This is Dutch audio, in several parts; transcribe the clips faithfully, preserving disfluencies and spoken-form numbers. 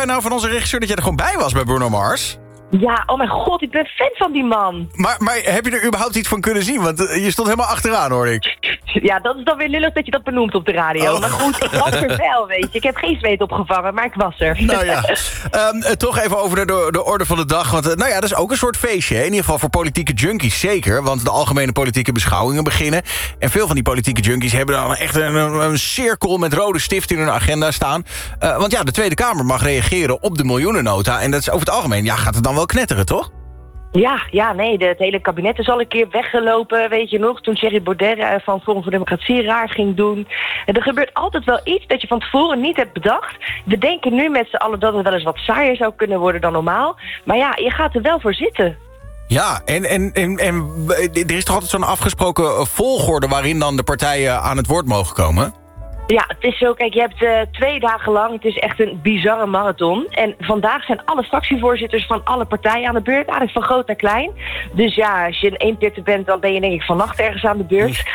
wij nou van onze regisseur dat jij er gewoon bij was bij Bruno Mars? Ja, oh mijn god, ik ben fan van die man. Maar, maar heb je er überhaupt iets van kunnen zien? Want uh, je stond helemaal achteraan, hoor ik. Ja, dat is dan weer lullig dat je dat benoemt op de radio. Oh. Maar goed, ik was er wel, weet je. Ik heb geen zweet opgevangen, maar ik was er. Nou ja, um, uh, toch even over de, de, de orde van de dag. Want uh, nou ja, dat is ook een soort feestje. Hè? In ieder geval voor politieke junkies zeker. Want de algemene politieke beschouwingen beginnen. En veel van die politieke junkies hebben dan echt een, een, een cirkel met rode stift in hun agenda staan. Uh, want ja, de Tweede Kamer mag reageren op de miljoenennota. En dat is over het algemeen, ja, gaat het dan wel knetteren, toch? Ja, ja, nee, de, het hele kabinet is al een keer weggelopen, weet je nog, toen Thierry Baudet uh, van Forum voor Democratie raar ging doen. En er gebeurt altijd wel iets dat je van tevoren niet hebt bedacht. We denken nu met z'n allen dat het wel eens wat saaier zou kunnen worden dan normaal. Maar ja, je gaat er wel voor zitten. Ja, en, en, en, en er is toch altijd zo'n afgesproken volgorde waarin dan de partijen aan het woord mogen komen? Ja, het is zo, kijk, je hebt uh, twee dagen lang, het is echt een bizarre marathon. En vandaag zijn alle fractievoorzitters van alle partijen aan de beurt, eigenlijk van groot naar klein. Dus ja, als je een eenpitter bent, dan ben je denk ik vannacht ergens aan de beurt.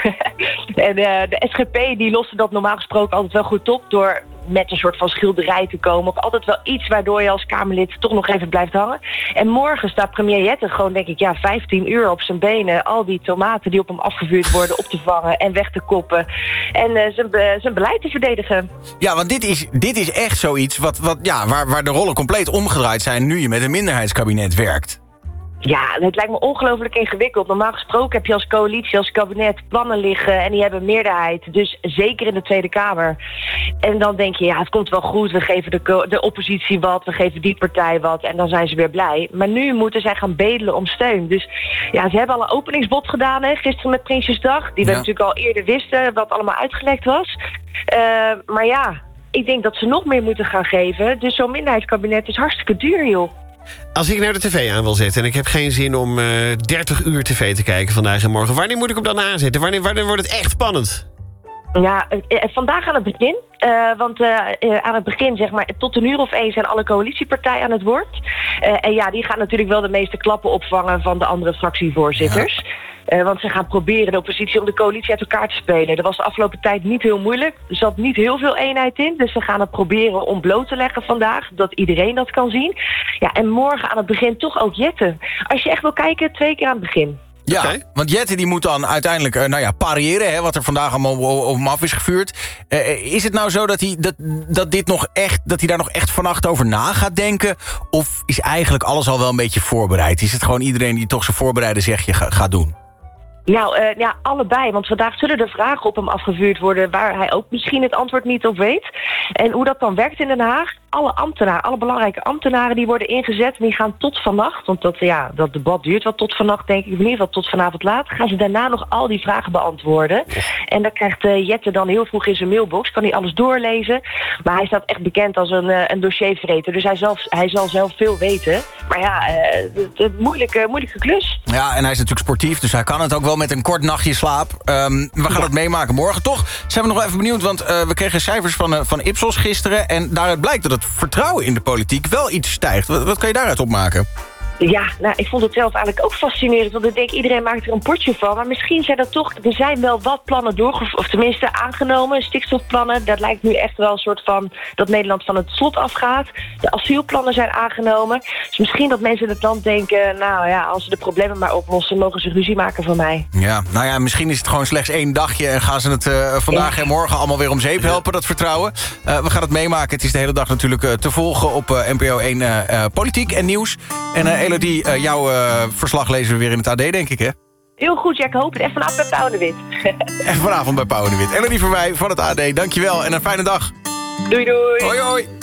en uh, de S G P die loste dat normaal gesproken altijd wel goed op door met een soort van schilderij te komen. Of altijd wel iets waardoor je als Kamerlid toch nog even blijft hangen. En morgen staat premier Jette gewoon, denk ik, ja, vijftien uur op zijn benen. Al die tomaten die op hem afgevuurd worden op te vangen en weg te koppen. En uh, zijn, be- zijn beleid te verdedigen. Ja, want dit is, dit is echt zoiets wat, wat, ja, waar, waar de rollen compleet omgedraaid zijn nu je met een minderheidskabinet werkt. Ja, het lijkt me ongelooflijk ingewikkeld. Normaal gesproken heb je als coalitie, als kabinet plannen liggen en die hebben meerderheid. Dus zeker in de Tweede Kamer. En dan denk je, ja, het komt wel goed. We geven de, co- de oppositie wat, we geven die partij wat en dan zijn ze weer blij. Maar nu moeten zij gaan bedelen om steun. Dus ja, ze hebben al een openingsbod gedaan, hè, gisteren met Prinsjesdag. Die we ja. natuurlijk al eerder wisten wat allemaal uitgelekt was. Uh, maar ja, ik denk dat ze nog meer moeten gaan geven. Dus zo'n minderheidskabinet is hartstikke duur, joh. Als ik nou de tv aan wil zetten en ik heb geen zin om uh, dertig uur tv te kijken vandaag en morgen, wanneer moet ik hem dan aanzetten? Wanneer, wanneer wordt het echt spannend? Ja, uh, vandaag aan het begin. Uh, want uh, uh, aan het begin, zeg maar, tot een uur of één zijn alle coalitiepartijen aan het woord. Uh, en ja, die gaan natuurlijk wel de meeste klappen opvangen van de andere fractievoorzitters. Ja. Uh, want ze gaan proberen de oppositie om de coalitie uit elkaar te spelen. Dat was de afgelopen tijd niet heel moeilijk. Er zat niet heel veel eenheid in. Dus ze gaan het proberen om bloot te leggen vandaag. Dat iedereen dat kan zien. Ja, en morgen aan het begin toch ook Jette. Als je echt wil kijken, twee keer aan het begin. Ja, okay. Want Jette die moet dan uiteindelijk uh, nou ja, pariëren, hè, wat er vandaag allemaal op hem af is gevuurd. Uh, is het nou zo dat hij, dat, dat, dit nog echt, dat hij daar nog echt vannacht over na gaat denken? Of is eigenlijk alles al wel een beetje voorbereid? Is het gewoon iedereen die toch zijn voorbereide zegje ga, gaat doen? Nou, uh, ja, allebei. Want vandaag zullen er vragen op hem afgevuurd worden waar hij ook misschien het antwoord niet op weet. En hoe dat dan werkt in Den Haag. Alle ambtenaren, alle belangrijke ambtenaren die worden ingezet. En die gaan tot vannacht, want dat, ja, dat debat duurt wel tot vannacht, denk ik. In ieder geval tot vanavond laat. Gaan ze daarna nog al die vragen beantwoorden. En dan krijgt uh, Jette dan heel vroeg in zijn mailbox. Kan hij alles doorlezen. Maar hij staat echt bekend als een, uh, een dossiervreter. Dus hij zal, hij zal zelf veel weten. Maar ja, uh, een moeilijke, moeilijke klus. Ja, en hij is natuurlijk sportief. Dus hij kan het ook wel met een kort nachtje slaap. Um, we gaan ja. het meemaken morgen. Toch zijn we nog even benieuwd. Want uh, we kregen cijfers van, uh, van Ipsos gisteren. En daaruit blijkt dat het vertrouwen in de politiek wel iets stijgt. Wat, wat kan je daaruit opmaken? Ja, nou, ik vond het zelf eigenlijk ook fascinerend. Want ik denk, iedereen maakt er een potje van. Maar misschien zijn er toch... Er zijn wel wat plannen doorgevoerd. Of tenminste aangenomen. Stikstofplannen. Dat lijkt nu echt wel een soort van... dat Nederland van het slot afgaat. De asielplannen zijn aangenomen. Dus misschien dat mensen in het land denken... nou ja, als ze de problemen maar oplossen... mogen ze ruzie maken van mij. Ja, nou ja, misschien is het gewoon slechts één dagje... en gaan ze het uh, vandaag ja. en morgen allemaal weer om zeep helpen, dat vertrouwen. Uh, we gaan het meemaken. Het is de hele dag natuurlijk uh, te volgen op uh, N P O één uh, uh, Politiek en Nieuws. En uh, Elodie, uh, jouw uh, verslag lezen we weer in het A D, denk ik, hè? Heel goed, ja, ik hoop het. Echt vanavond bij Pauw de Wit. Echt vanavond bij Pauw de Wit. Elodie voor mij van het A D, dankjewel en een fijne dag. Doei, doei. Hoi, hoi.